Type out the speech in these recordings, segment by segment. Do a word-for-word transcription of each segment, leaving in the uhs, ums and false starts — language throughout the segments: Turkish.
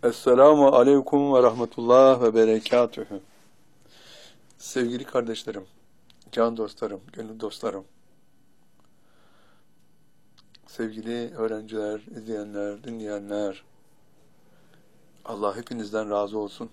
Esselamu aleyküm ve rahmetullah ve berekatühü. Sevgili kardeşlerim, can dostlarım, gönül dostlarım, sevgili öğrenciler, izleyenler, dinleyenler, Allah hepinizden razı olsun.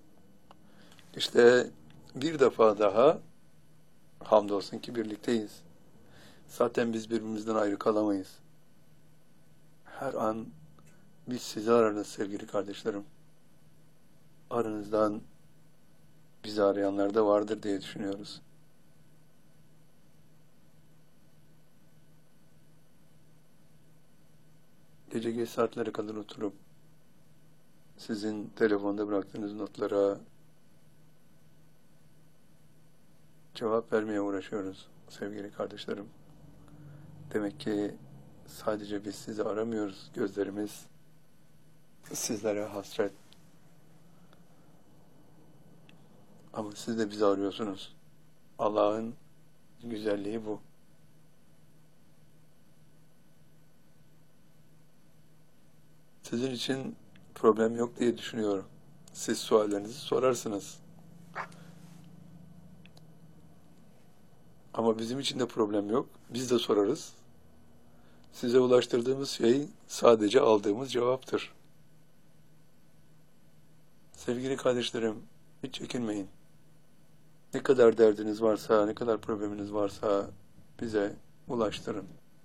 İşte bir defa daha hamdolsun ki birlikteyiz. Zaten biz birbirimizden ayrı kalamayız. Her an biz sizi ararız sevgili kardeşlerim. Aranızdan bizi arayanlar da vardır diye düşünüyoruz. Gece geç saatlere kadar oturup sizin telefonda bıraktığınız notlara cevap vermeye uğraşıyoruz sevgili kardeşlerim. Demek ki sadece biz sizi aramıyoruz. Gözlerimiz sizlere hasret. Ama siz de bizi arıyorsunuz. Allah'ın güzelliği bu. Sizin için problem yok diye düşünüyorum. Siz suallerinizi sorarsınız. Ama bizim için de problem yok. Biz de sorarız. Size ulaştırdığımız şey sadece aldığımız cevaptır. Sevgili kardeşlerim, hiç çekinmeyin. Ne kadar derdiniz varsa, ne kadar probleminiz varsa bize ulaştırın.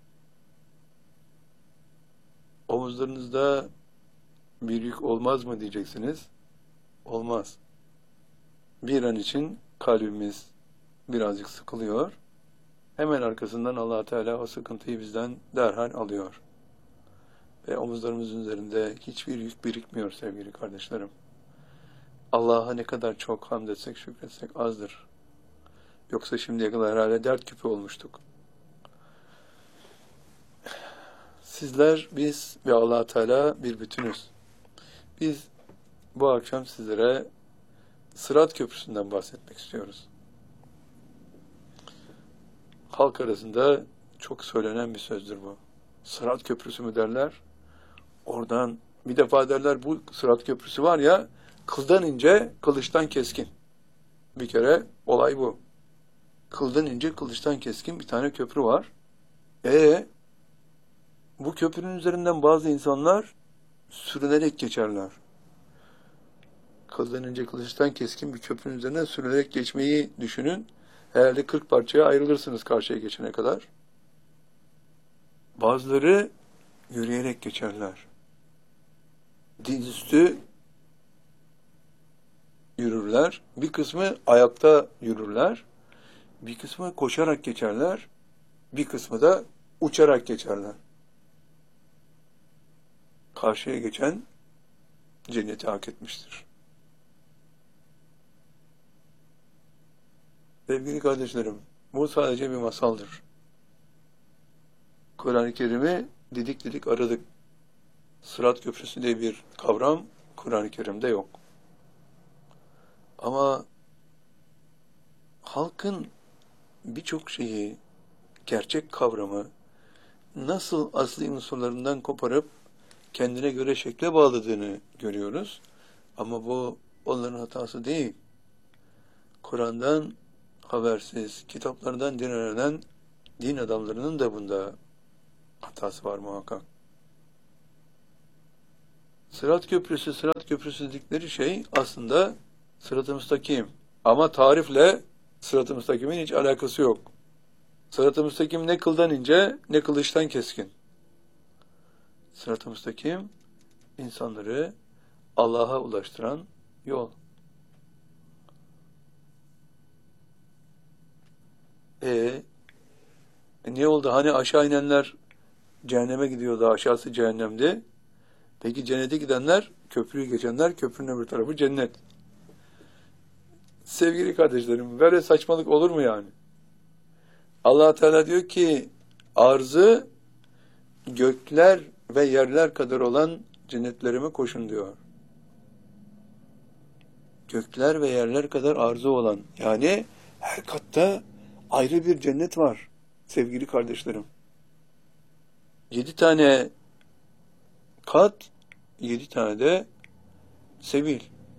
Omuzlarınızda bir yük olmaz mı diyeceksiniz? Olmaz. Bir an için kalbimiz birazcık sıkılıyor. Hemen arkasından Allah Teala o sıkıntıyı bizden derhal alıyor. Ve omuzlarımızın üzerinde hiçbir yük birikmiyor sevgili kardeşlerim. Allah'a ne kadar çok hamd etsek, şükretsek azdır. Yoksa şimdiye kadar herhalde dert küpü olmuştuk. Sizler, biz ve Allah Teala bir bütünüz. Biz bu akşam sizlere Sırat Köprüsü'nden bahsetmek istiyoruz. Halk arasında çok söylenen bir sözdür bu. Sırat Köprüsü mü derler? Oradan bir defa derler bu Sırat Köprüsü var ya, kıldan ince, kılıçtan keskin. Bir kere olay bu. Kıldan ince, kılıçtan keskin bir tane köprü var. E bu köprünün üzerinden bazı insanlar sürünerek geçerler. Kıldan ince, kılıçtan keskin bir köprünün üzerinden sürünerek geçmeyi düşünün. Herhalde kırk parçaya ayrılırsınız karşıya geçene kadar. Bazıları yürüyerek geçerler. Dizüstü yürürler. Bir kısmı ayakta yürürler. Bir kısmı koşarak geçerler. Bir kısmı da uçarak geçerler. Karşıya geçen cenneti hak etmiştir. Sevgili kardeşlerim, bu sadece bir masaldır. Kur'an-ı Kerim'i didik didik aradık. Sırat Köprüsü diye bir kavram Kur'an-ı Kerim'de yok. Ama halkın birçok şeyi, gerçek kavramı nasıl asli unsurlarından koparıp kendine göre şekle bağladığını görüyoruz. Ama bu onların hatası değil. Kur'an'dan habersiz, kitaplardan din öğrenen din adamlarının da bunda hatası var muhakkak. Sırat Köprüsü, Sırat Köprüsü dedikleri şey aslında Sırat-ı Müstakim. Ama tarifle Sırat-ı Müstakim'in hiç alakası yok. Sırat-ı Müstakim ne kıldan ince, ne kılıçtan keskin. Sırat-ı Müstakim, insanları Allah'a ulaştıran yol. E, e ne oldu? Hani aşağı inenler cehenneme gidiyordu, aşağısı cehennemdi. Peki cennete gidenler, köprüyü geçenler, köprünün öbür tarafı cennet. Sevgili kardeşlerim, böyle saçmalık olur mu yani? Allah Teala diyor ki, arzı gökler ve yerler kadar olan cennetlerime koşun diyor. Gökler ve yerler kadar arzı olan, yani her katta ayrı bir cennet var sevgili kardeşlerim. Yedi tane kat, yedi tane de sebil.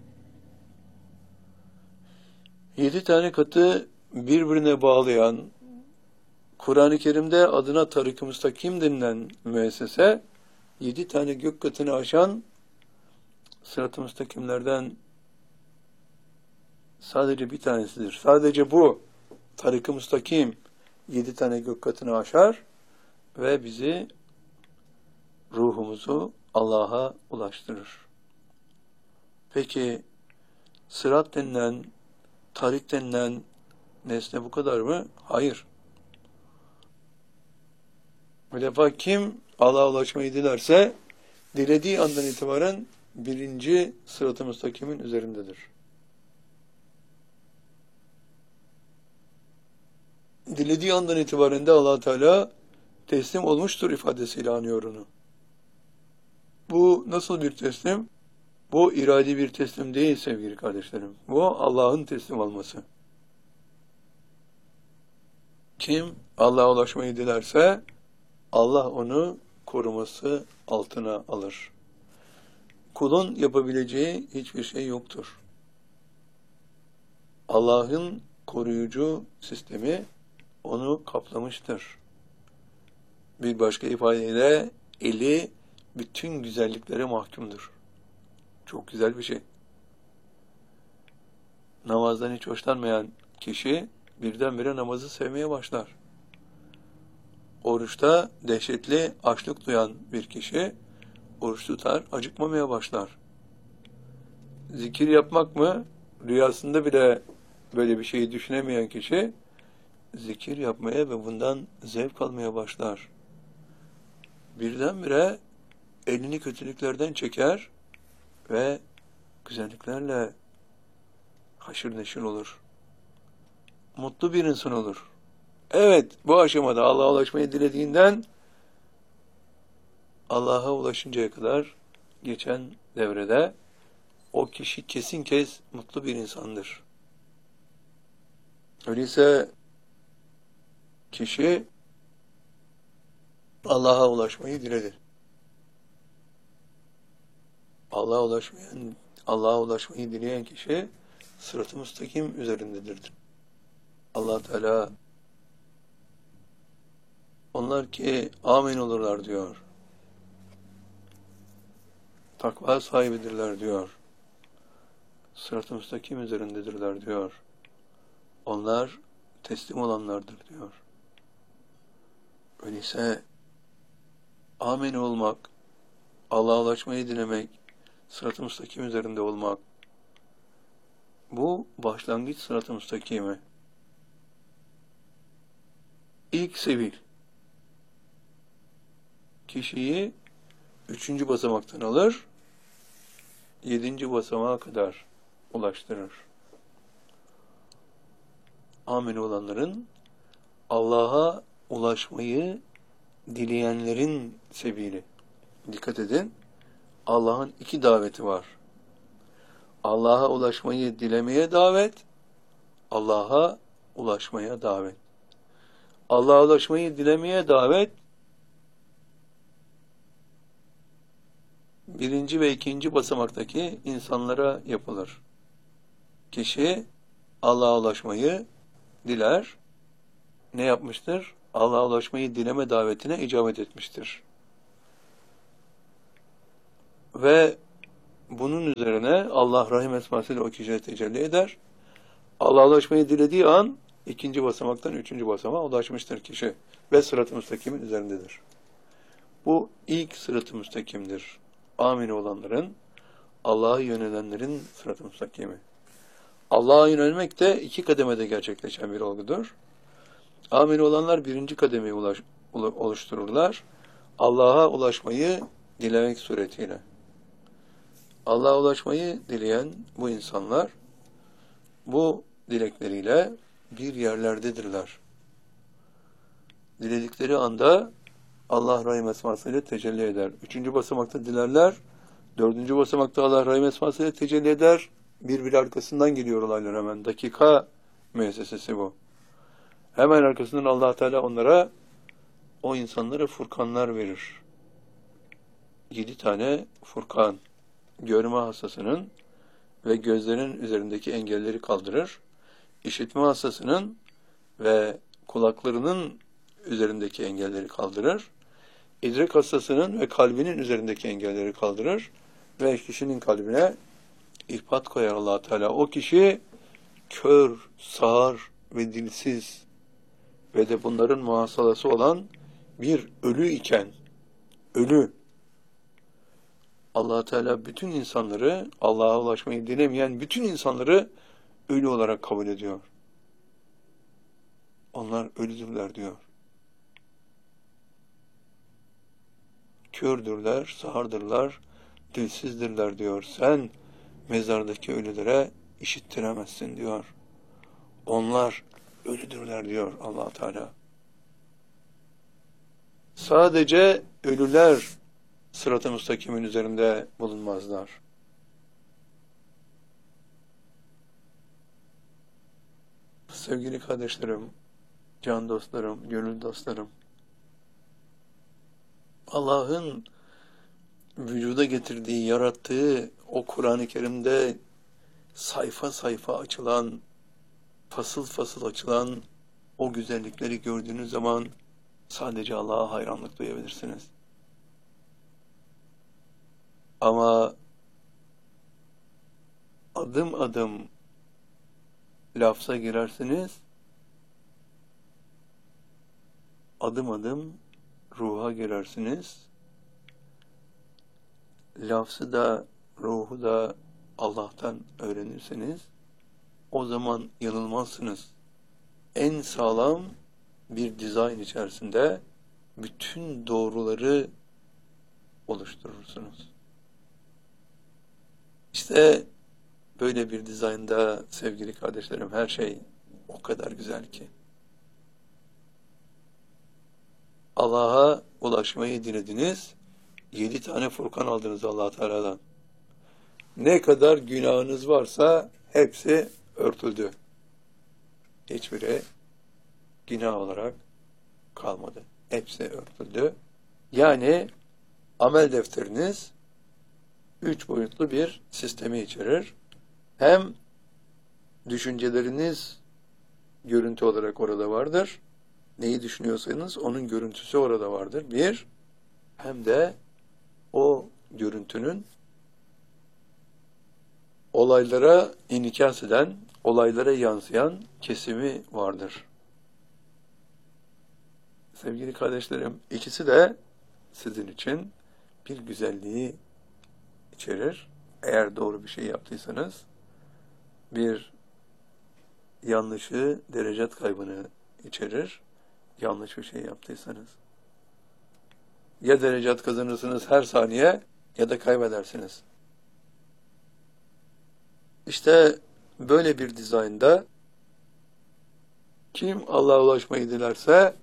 Yedi tane katı birbirine bağlayan, Kur'an-ı Kerim'de adına Tarik-ı Müstakim denilen müessese, yedi tane gök katını aşan sırat-ı müstakimlerden sadece bir tanesidir. Sadece bu Tarik-ı Müstakim yedi tane gök katını aşar ve bizi, ruhumuzu Allah'a ulaştırır. Peki sırat denilen, tarik denilen nesne bu kadar mı? Hayır. Bir defa kim Allah'a ulaşmayı dilerse, dilediği andan itibaren birinci sırat-ı müstakimin üzerindedir. Dilediği andan itibaren de Allah Teala teslim olmuştur ifadesiyle anıyor onu. Bu nasıl bir teslim? Bu iradi bir teslim değil sevgili kardeşlerim. Bu Allah'ın teslim olması. Kim Allah'a ulaşmayı dilerse Allah onu koruması altına alır. Kulun yapabileceği hiçbir şey yoktur. Allah'ın koruyucu sistemi onu kaplamıştır. Bir başka ifadeyle eli bütün güzelliklere mahkumdur. Çok güzel bir şey. Namazdan hiç hoşlanmayan kişi birdenbire namazı sevmeye başlar. Oruçta dehşetli açlık duyan bir kişi oruç tutar, acıkmamaya başlar. Zikir yapmak mı? Rüyasında bile böyle bir şeyi düşünemeyen kişi zikir yapmaya ve bundan zevk almaya başlar. Birdenbire elini kötülüklerden çeker ve güzelliklerle haşır neşir olur. Mutlu bir insan olur. Evet, bu aşamada Allah'a ulaşmayı dilediğinden Allah'a ulaşıncaya kadar geçen devrede o kişi kesin kez mutlu bir insandır. Öyleyse kişi Allah'a ulaşmayı diledi. Allah'a ulaşmayan, Allah'a ulaşmayı dileyen kişi sırat-ı müstakim üzerindedir. Allah Teala onlar ki amin olurlar diyor. Takva sahibidirler diyor. Sırat-ı müstakim üzerindedirler diyor. Onlar teslim olanlardır diyor. Öyleyse amin olmak, Allah'a ulaşmayı dilemek, sırat-ı müstakim üzerinde olmak, bu başlangıç sırat-ı müstakimi. İlk sebil. Kişiyi üçüncü basamaktan alır, yedinci basamağa kadar ulaştırır. Amin olanların, Allah'a ulaşmayı dileyenlerin sebili. Dikkat edin, Allah'ın iki daveti var. Allah'a ulaşmayı dilemeye davet, Allah'a ulaşmaya davet. Allah'a ulaşmayı dilemeye davet, birinci ve ikinci basamaktaki insanlara yapılır. Kişi Allah'a ulaşmayı diler, ne yapmıştır? Allah'a ulaşmayı dileme davetine icabet etmiştir. Ve bunun üzerine Allah rahim esmasıyla o kişiye tecelli eder. Allah'a ulaşmayı dilediği an ikinci basamaktan üçüncü basamağa ulaşmıştır kişi ve sırat-ı müstakimin üzerindedir. Bu ilk sırat-ı müstakimdir. Amin olanların, Allah'a yönelenlerin sırat-ı müstakimi. Allah'a yönelmek de iki kademede gerçekleşen bir olgudur. Amin olanlar birinci kademeyi ulaş, oluştururlar. Allah'a ulaşmayı dilemek suretiyle. Allah'a ulaşmayı dileyen bu insanlar, bu dilekleriyle bir yerlerdedirler. Diledikleri anda Allah rahim esmasıyla tecelli eder. Üçüncü basamakta dilerler, dördüncü basamakta Allah rahim esmasıyla tecelli eder. Birbiri arkasından geliyor olaylar hemen. Dakika müessesesi bu. Hemen arkasından Allah Teala onlara, o insanlara furkanlar verir. Yedi tane furkan. görme hastasının ve gözlerinin üzerindeki engelleri kaldırır. İşitme hastasının ve kulaklarının üzerindeki engelleri kaldırır. İdrak hastasının ve kalbinin üzerindeki engelleri kaldırır. Ve kişinin kalbine ihpat koyar Allah Teala. O kişi kör, sağır ve dilsiz ve de bunların muhasalası olan bir ölü iken, ölü, Allah Teala bütün insanları, Allah'a ulaşmayı dilemeyen bütün insanları ölü olarak kabul ediyor. Onlar ölüdürler diyor. Kördürler, sağırdırlar, dilsizdirler diyor. Sen mezardaki ölülere işittiremezsin diyor. Onlar ölüdürler diyor Allah Teala. Sadece ölüler sırat-ı müstakimin üzerinde bulunmazlar. Sevgili kardeşlerim, can dostlarım, gönül dostlarım, Allah'ın vücuda getirdiği, yarattığı o Kur'an-ı Kerim'de sayfa sayfa açılan, fasıl fasıl açılan o güzellikleri gördüğünüz zaman sadece Allah'a hayranlık duyabilirsiniz. Ama adım adım lafza girersiniz, adım adım ruha girersiniz, lafzı da ruhu da Allah'tan öğrenirsiniz, o zaman yanılmazsınız. En sağlam bir dizayn içerisinde bütün doğruları oluşturursunuz. İşte böyle bir dizaynda sevgili kardeşlerim her şey o kadar güzel ki. Allah'a ulaşmayı dilediniz, yedi tane Furkan aldınız Allah Teala'dan. Ne kadar günahınız varsa hepsi örtüldü. Hiçbiri günah olarak kalmadı. Hepsi örtüldü. Yani amel defteriniz üç boyutlu bir sistemi içerir. Hem düşünceleriniz görüntü olarak orada vardır. Neyi düşünüyorsanız onun görüntüsü orada vardır. Bir, hem de o görüntünün olaylara inikas eden, olaylara yansıyan kesimi vardır. Sevgili kardeşlerim, ikisi de sizin için bir güzelliği içerir. Eğer doğru bir şey yaptıysanız, bir yanlışı, derecat kaybını içerir. Yanlış bir şey yaptıysanız. Ya derecat kazanırsınız her saniye ya da kaybedersiniz. İşte böyle bir dizaynda kim Allah'a ulaşmayı dilerse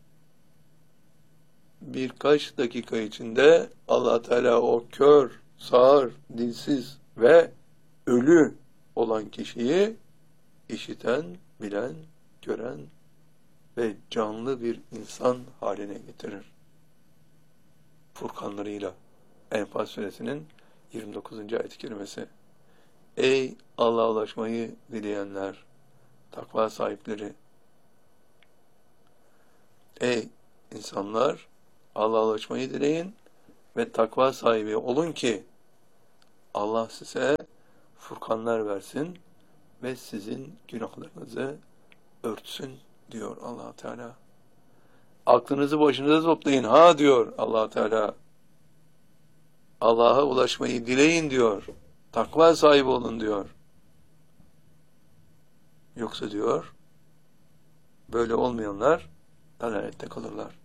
birkaç dakika içinde Allah Teala o kör, sağır, dilsiz ve ölü olan kişiyi işiten, bilen, gören ve canlı bir insan haline getirir. Furkanlarıyla. Enfal suresinin yirmi dokuzuncu ayet-i kerimesi. Ey Allah'a ulaşmayı dileyenler, takva sahipleri! Ey insanlar! Allah'a ulaşmayı dileyin ve takva sahibi olun ki Allah size furkanlar versin ve sizin günahlarınızı örtsün diyor Allah Teala. Aklınızı başınıza toplayın ha diyor Allah Teala. Allah'a ulaşmayı dileyin diyor. Takva sahibi olun diyor. Yoksa diyor böyle olmayanlar dalalette kalırlar.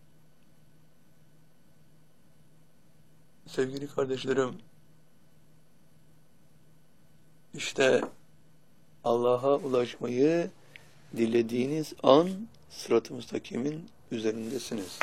Sevgili kardeşlerim, işte Allah'a ulaşmayı dilediğiniz an sırat-ı müstakimin üzerindesiniz.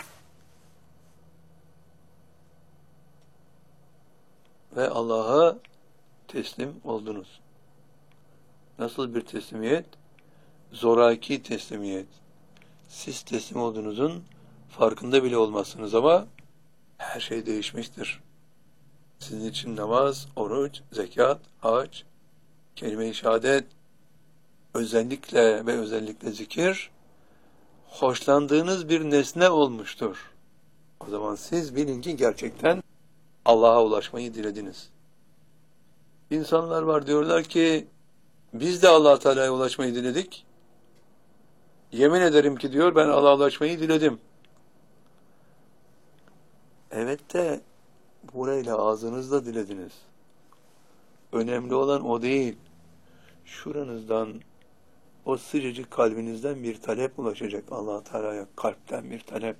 Ve Allah'a teslim oldunuz. Nasıl bir teslimiyet? Zoraki teslimiyet. Siz teslim olduğunuzun farkında bile olmazsınız ama her şey değişmiştir. Sizin için namaz, oruç, zekat, hac, kelime-i şehadet, özellikle ve özellikle zikir, hoşlandığınız bir nesne olmuştur. O zaman siz bilin ki gerçekten Allah'a ulaşmayı dilediniz. İnsanlar var diyorlar ki, biz de Allah Teala'ya ulaşmayı diledik. Yemin ederim ki diyor, ben Allah'a ulaşmayı diledim. Evet de burayla ağzınızla dilediniz. Önemli olan o değil. Şuranızdan, o sıcacık kalbinizden bir talep ulaşacak Allah Teala'ya, kalpten bir talep.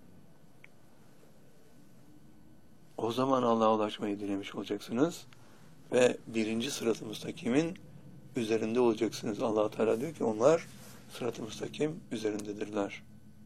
O zaman Allah'a ulaşmayı dilemiş olacaksınız ve birinci sırat-ı müstakimin üzerinde olacaksınız. Allah Teala diyor ki onlar sırat-ı müstakim üzerindedirler.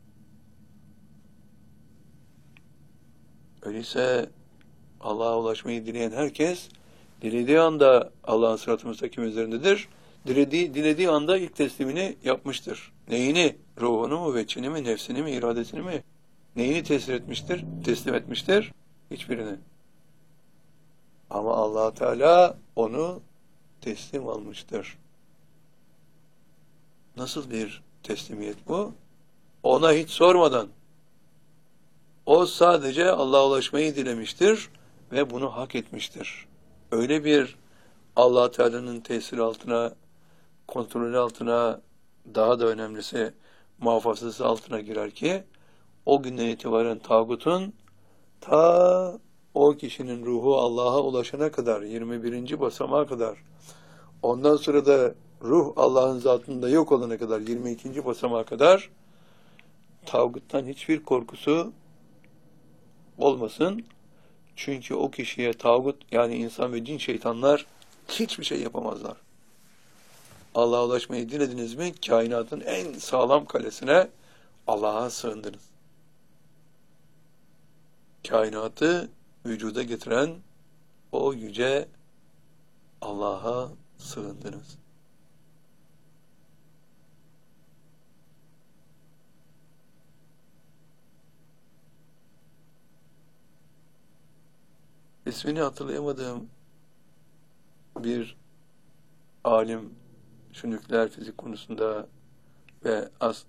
Öyleyse Allah'a ulaşmayı dileyen herkes dilediği anda Allah'ın sırat-ı müstakim üzerindedir. Dilediği, dilediği anda ilk teslimini yapmıştır. Neyini? Ruhunu mu, veçini mi, nefsini mi, iradesini mi? Neyini teslim etmiştir? Teslim etmiştir? Hiçbirini. Ama Allah Teala onu teslim almıştır. Nasıl bir teslimiyet bu? Ona hiç sormadan. O sadece Allah'a ulaşmayı dilemiştir ve bunu hak etmiştir. Öyle bir Allah Teala'nın tesiri altına, kontrolü altına, daha da önemlisi muhafazası altına girer ki o günden itibaren tağutun ta o kişinin ruhu Allah'a ulaşana kadar, yirmi birinci basamağa kadar, ondan sonra da ruh Allah'ın zatında yok olana kadar, yirmi ikinci basamağa kadar tağuttan hiçbir korkusu olmasın. Çünkü o kişiye tağut, yani insan ve cin şeytanlar hiçbir şey yapamazlar. Allah'a ulaşmayı dilediniz mi, kainatın en sağlam kalesine Allah'a sığındınız. Kainatı vücuda getiren o yüce Allah'a sığındınız. İsmini hatırlayamadığım bir alim, şu nükleer fizik konusunda ve as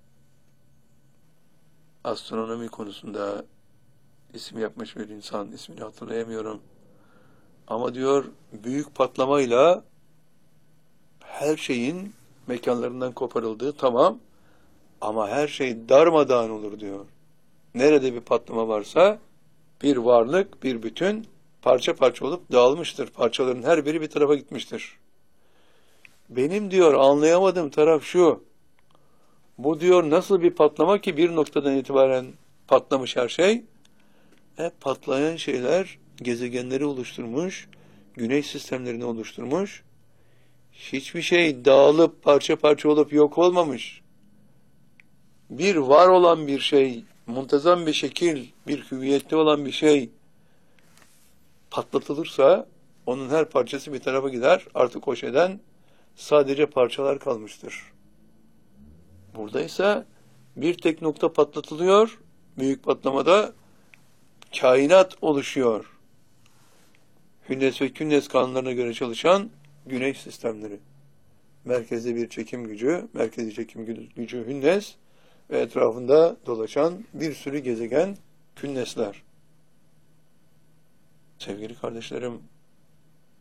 astronomi konusunda isim yapmış bir insan, ismini hatırlayamıyorum. Ama diyor, büyük patlamayla her şeyin mekanlarından koparıldığı tamam, ama her şey darmadağın olur diyor. Nerede bir patlama varsa bir varlık, bir bütün parça parça olup dağılmıştır. Parçaların her biri bir tarafa gitmiştir. Benim diyor anlayamadığım taraf şu. Bu diyor nasıl bir patlama ki bir noktadan itibaren patlamış her şey? E, patlayan şeyler gezegenleri oluşturmuş, güneş sistemlerini oluşturmuş. Hiçbir şey dağılıp parça parça olup yok olmamış. Bir var olan bir şey, muntazam bir şekil, bir hüviyette olan bir şey patlatılırsa onun her parçası bir tarafa gider. Artık o şeyden sadece parçalar kalmıştır. Burada ise bir tek nokta patlatılıyor. Büyük patlamada kainat oluşuyor. Hünnes ve künnes kanunlarına göre çalışan güneş sistemleri. Merkezde bir çekim gücü, merkezi çekim gücü hünnes ve etrafında dolaşan bir sürü gezegen, künnesler. Sevgili kardeşlerim,